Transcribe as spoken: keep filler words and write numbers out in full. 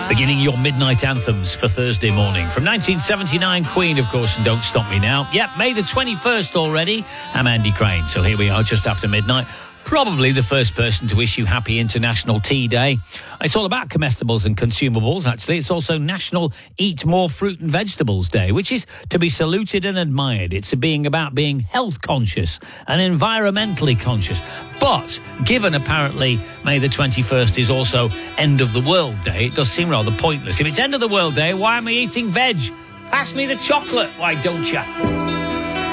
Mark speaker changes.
Speaker 1: Beginning your midnight anthems for Thursday morning. From nineteen seventy-nine, Queen, of course, and Don't Stop Me Now. Yep, May the twenty-first already. I'm Andy Crane, so here we are just after midnight. Probably the first person to wish you happy International Tea Day. It's all about comestibles and consumables, actually. It's also National Eat More Fruit and Vegetables Day, which is to be saluted and admired. It's being about being health conscious and environmentally conscious. But given apparently May the twenty-first is also End of the World Day, it does seem rather pointless. If it's End of the World Day, why am I eating veg? Pass me the chocolate, why don't you?